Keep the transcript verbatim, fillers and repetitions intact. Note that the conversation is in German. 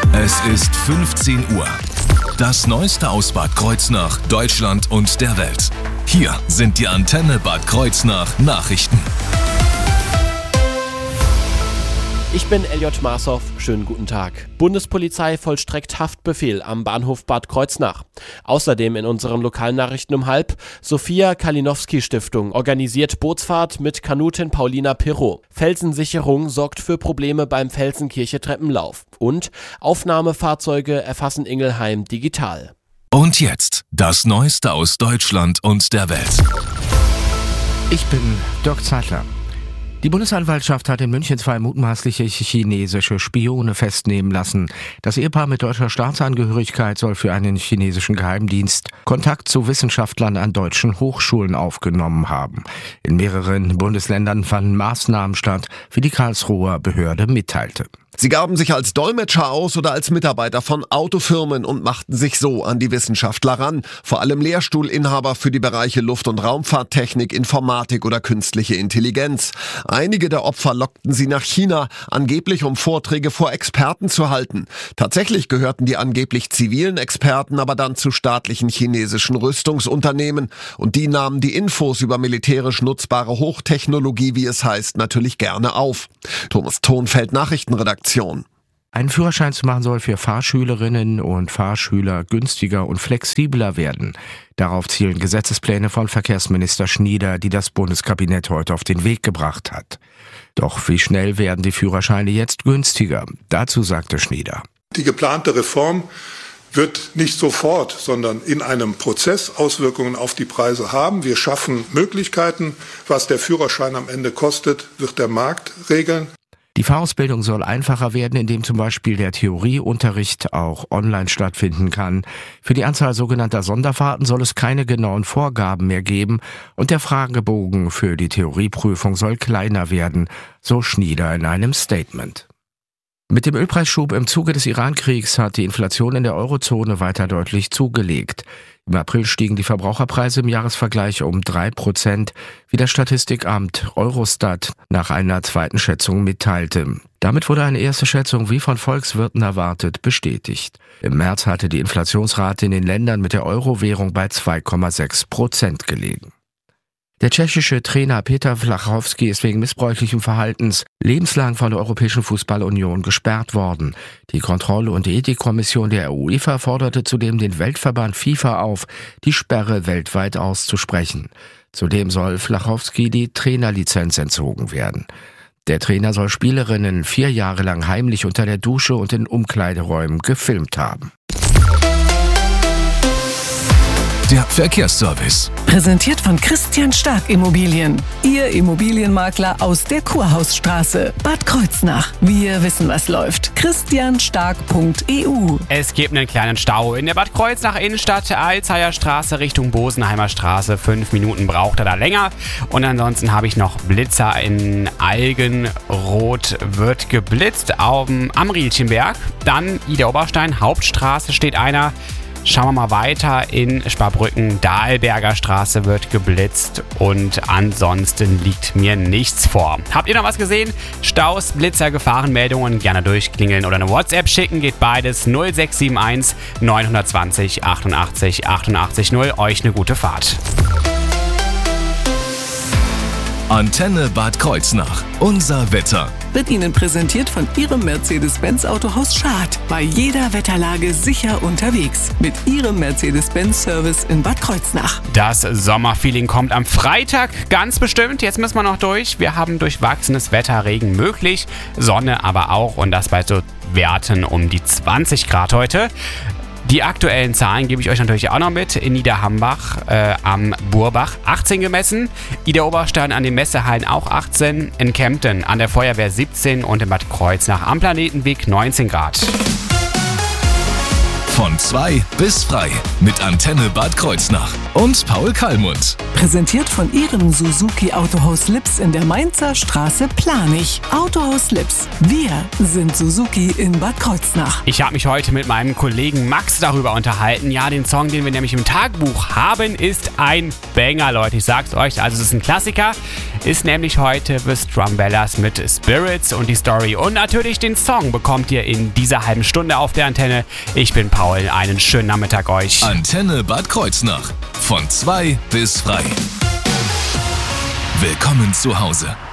Es ist fünfzehn Uhr. Das Neueste aus Bad Kreuznach, Deutschland und der Welt. Hier sind die Antenne Bad Kreuznach Nachrichten. Ich bin Elliot Marshoff, schönen guten Tag. Bundespolizei vollstreckt Haftbefehl am Bahnhof Bad Kreuznach. Außerdem in unseren Lokalnachrichten um halb, Sophia Kalinowski Stiftung organisiert Bootsfahrt mit Kanutin Paulina Pirro. Felsensicherung sorgt für Probleme beim Felsenkirche Treppenlauf. Und Aufnahmefahrzeuge erfassen Ingelheim digital. Und jetzt das Neueste aus Deutschland und der Welt. Ich bin Dirk Zeitler. Die Bundesanwaltschaft hat in München zwei mutmaßliche chinesische Spione festnehmen lassen. Das Ehepaar mit deutscher Staatsangehörigkeit soll für einen chinesischen Geheimdienst Kontakt zu Wissenschaftlern an deutschen Hochschulen aufgenommen haben. In mehreren Bundesländern fanden Maßnahmen statt, wie die Karlsruher Behörde mitteilte. Sie gaben sich als Dolmetscher aus oder als Mitarbeiter von Autofirmen und machten sich so an die Wissenschaftler ran. Vor allem Lehrstuhlinhaber für die Bereiche Luft- und Raumfahrttechnik, Informatik oder künstliche Intelligenz. Einige der Opfer lockten sie nach China, angeblich um Vorträge vor Experten zu halten. Tatsächlich gehörten die angeblich zivilen Experten aber dann zu staatlichen chinesischen Rüstungsunternehmen. Und die nahmen die Infos über militärisch nutzbare Hochtechnologie, wie es heißt, natürlich gerne auf. Thomas Thonfeld, Nachrichtenredaktion. Ein Führerschein zu machen soll für Fahrschülerinnen und Fahrschüler günstiger und flexibler werden. Darauf zielen Gesetzespläne von Verkehrsminister Schnieder, die das Bundeskabinett heute auf den Weg gebracht hat. Doch wie schnell werden die Führerscheine jetzt günstiger? Dazu sagte Schnieder: Die geplante Reform wird nicht sofort, sondern in einem Prozess Auswirkungen auf die Preise haben. Wir schaffen Möglichkeiten. Was der Führerschein am Ende kostet, wird der Markt regeln. Die Fahrausbildung soll einfacher werden, indem zum Beispiel der Theorieunterricht auch online stattfinden kann. Für die Anzahl sogenannter Sonderfahrten soll es keine genauen Vorgaben mehr geben und der Fragebogen für die Theorieprüfung soll kleiner werden, so Schnieder in einem Statement. Mit dem Ölpreisschub im Zuge des Iran-Kriegs hat die Inflation in der Eurozone weiter deutlich zugelegt. Im April stiegen die Verbraucherpreise im Jahresvergleich um drei Prozent, wie das Statistikamt Eurostat nach einer zweiten Schätzung mitteilte. Damit wurde eine erste Schätzung, wie von Volkswirten erwartet, bestätigt. Im März hatte die Inflationsrate in den Ländern mit der Euro-Währung bei zwei Komma sechs Prozent gelegen. Der tschechische Trainer Petr Vlachovský ist wegen missbräuchlichen Verhaltens lebenslang von der Europäischen Fußballunion gesperrt worden. Die Kontroll- und Ethikkommission der UEFA forderte zudem den Weltverband FIFA auf, die Sperre weltweit auszusprechen. Zudem soll Vlachovský die Trainerlizenz entzogen werden. Der Trainer soll Spielerinnen vier Jahre lang heimlich unter der Dusche und in Umkleideräumen gefilmt haben. Der Verkehrsservice. Präsentiert von Christian Stark Immobilien. Ihr Immobilienmakler aus der Kurhausstraße, Bad Kreuznach. Wir wissen, was läuft. christian stark punkt e u. Es gibt einen kleinen Stau in der Bad Kreuznach Innenstadt, Alzheimer Straße Richtung Bosenheimer Straße. Fünf Minuten braucht er da länger. Und ansonsten habe ich noch Blitzer in Algenrot, wird geblitzt am, am Rielchenberg. Dann Ida Oberstein, Hauptstraße steht einer. Schauen wir mal weiter in Sparbrücken, Dahlberger Straße wird geblitzt und ansonsten liegt mir nichts vor. Habt ihr noch was gesehen? Staus, Blitzer, Gefahrenmeldungen, gerne durchklingeln oder eine WhatsApp schicken, geht beides null sechs sieben eins neun zwei null achtundachtzig achtundachtzig null. Euch eine gute Fahrt. Antenne Bad Kreuznach. Unser Wetter. Wird Ihnen präsentiert von Ihrem Mercedes-Benz Autohaus Schad. Bei jeder Wetterlage sicher unterwegs. Mit Ihrem Mercedes-Benz-Service in Bad Kreuznach. Das Sommerfeeling kommt am Freitag ganz bestimmt. Jetzt müssen wir noch durch. Wir haben durchwachsenes Wetter, Regen möglich, Sonne aber auch und das bei so Werten um die zwanzig Grad heute. Die aktuellen Zahlen gebe ich euch natürlich auch noch mit. In Niederhambach äh, am Burbach achtzehn gemessen, Ida Oberstein an den Messehallen auch achtzehn, in Kempten an der Feuerwehr siebzehn und in Bad Kreuznach am Planetenweg neunzehn Grad. Von zwei bis frei mit Antenne Bad Kreuznach. und Paul Kallmund. Präsentiert von Ihrem Suzuki Autohaus Lips in der Mainzer Straße Planich. Autohaus Lips. Wir sind Suzuki in Bad Kreuznach. Ich habe mich heute mit meinem Kollegen Max darüber unterhalten. Ja, den Song, den wir nämlich im Tagebuch haben, ist ein Banger, Leute. Ich sag's euch, also es ist ein Klassiker. Ist nämlich heute The Strumbellas mit Spirits und die Story. Und natürlich den Song bekommt ihr in dieser halben Stunde auf der Antenne. Ich bin Paul, einen schönen Nachmittag euch. Antenne Bad Kreuznach. Von zwei bis frei. Willkommen zu Hause.